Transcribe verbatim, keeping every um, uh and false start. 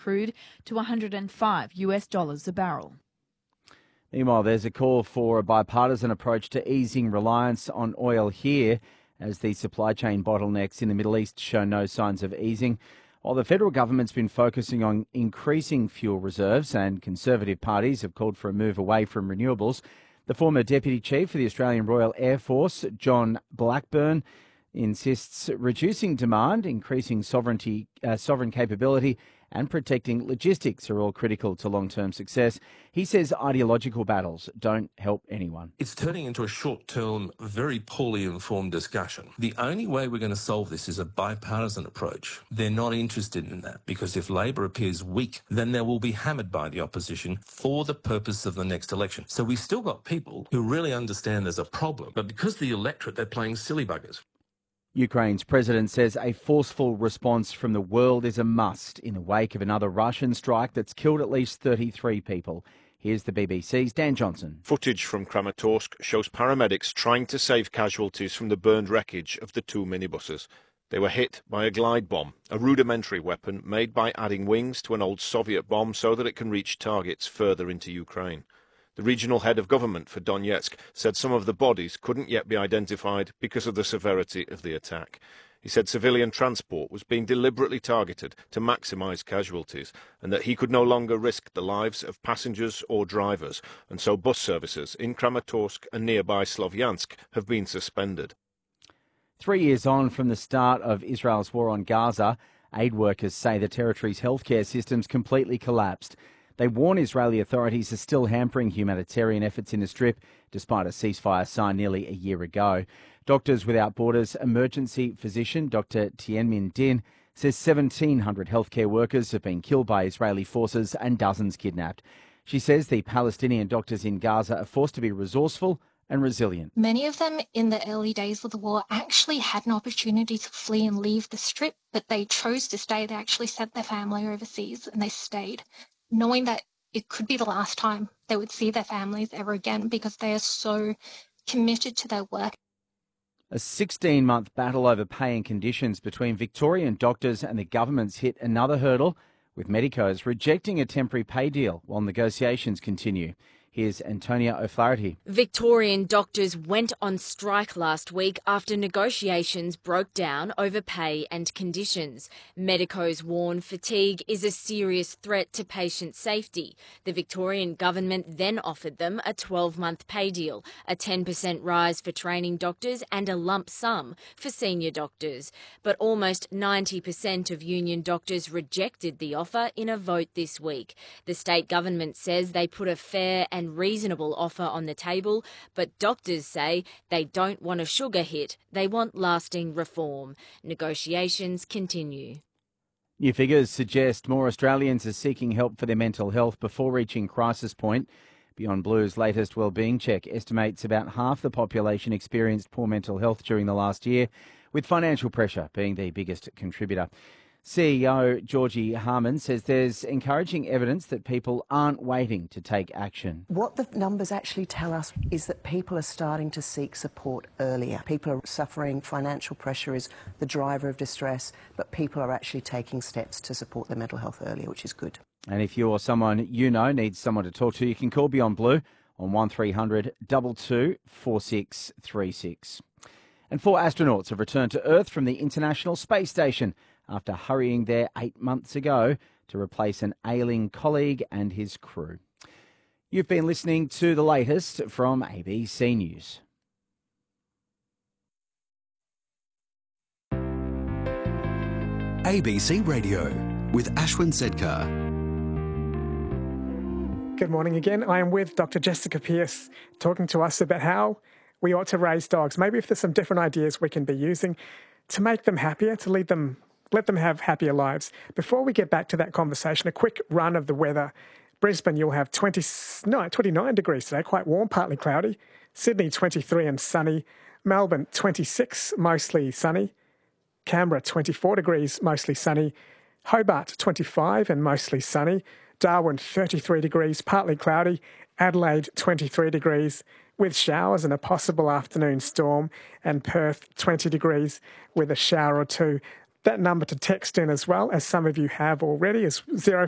crude to one hundred five US dollars a barrel. Meanwhile, there's a call for a bipartisan approach to easing reliance on oil here as the supply chain bottlenecks in the Middle East show no signs of easing. While the federal government's been focusing on increasing fuel reserves and Conservative parties have called for a move away from renewables, the former Deputy Chief for the Australian Royal Air Force, John Blackburn, insists reducing demand, increasing sovereignty, uh, sovereign capability and protecting logistics are all critical to long-term success. He says ideological battles don't help anyone. It's turning into a short-term, very poorly informed discussion. The only way we're going to solve this is a bipartisan approach. They're not interested in that because if Labor appears weak, then they will be hammered by the opposition for the purpose of the next election. So we've still got people who really understand there's a problem, but because the electorate, they're playing silly buggers. Ukraine's president says a forceful response from the world is a must in the wake of another Russian strike that's killed at least thirty-three people. Here's the B B C's Dan Johnson. Footage from Kramatorsk shows paramedics trying to save casualties from the burned wreckage of the two minibuses. They were hit by a glide bomb, a rudimentary weapon made by adding wings to an old Soviet bomb so that it can reach targets further into Ukraine. The regional head of government for Donetsk said some of the bodies couldn't yet be identified because of the severity of the attack. He said civilian transport was being deliberately targeted to maximise casualties and that he could no longer risk the lives of passengers or drivers, and so bus services in Kramatorsk and nearby Slovyansk have been suspended. Three years on from the start of Israel's war on Gaza, aid workers say the territory's healthcare system's completely collapsed. They warn Israeli authorities are still hampering humanitarian efforts in the Strip, despite a ceasefire signed nearly a year ago. Doctors Without Borders emergency physician Doctor Tianmin Din says seventeen hundred healthcare workers have been killed by Israeli forces and dozens kidnapped. She says the Palestinian doctors in Gaza are forced to be resourceful and resilient. Many of them in the early days of the war actually had an opportunity to flee and leave the Strip, but they chose to stay. They actually sent their family overseas and they stayed, knowing that it could be the last time they would see their families ever again because they are so committed to their work. A sixteen-month battle over pay and conditions between Victorian doctors and the government's hit another hurdle, with medicos rejecting a temporary pay deal while negotiations continue. Here's Antonia O'Flaherty. Victorian doctors went on strike last week after negotiations broke down over pay and conditions. Medicos warn fatigue is a serious threat to patient safety. The Victorian government then offered them a twelve-month pay deal, a ten percent rise for training doctors and a lump sum for senior doctors. But almost ninety percent of union doctors rejected the offer in a vote this week. The state government says they put a fair and reasonable offer on the table, but doctors say they don't want a sugar hit, they want lasting reform. Negotiations continue. New figures suggest more Australians are seeking help for their mental health before reaching crisis point. Beyond Blue's latest wellbeing check estimates about half the population experienced poor mental health during the last year, with financial pressure being the biggest contributor. C E O Georgie Harman says there's encouraging evidence that people aren't waiting to take action. What the numbers actually tell us is that people are starting to seek support earlier. People are suffering, financial pressure is the driver of distress, but people are actually taking steps to support their mental health earlier, which is good. And if you or someone you know needs someone to talk to, you can call Beyond Blue on one three hundred two two four six three six. And four astronauts have returned to Earth from the International Space Station after hurrying there eight months ago to replace an ailing colleague and his crew. You've been listening to the latest from A B C News. A B C Radio with Ashwin Sedkar. Good morning again. I am with Doctor Jessica Pearce talking to us about how we ought to raise dogs. Maybe if there's some different ideas we can be using to make them happier, to lead them Let them have happier lives. Before we get back to that conversation, a quick run of the weather. Brisbane, you'll have twenty, no, twenty-nine degrees today, quite warm, partly cloudy. Sydney, twenty-three and sunny. Melbourne, twenty-six, mostly sunny. Canberra, twenty-four degrees, mostly sunny. Hobart, twenty-five and mostly sunny. Darwin, thirty-three degrees, partly cloudy. Adelaide, twenty-three degrees with showers and a possible afternoon storm. And Perth, twenty degrees with a shower or two. That number to text in as well, as some of you have already, is zero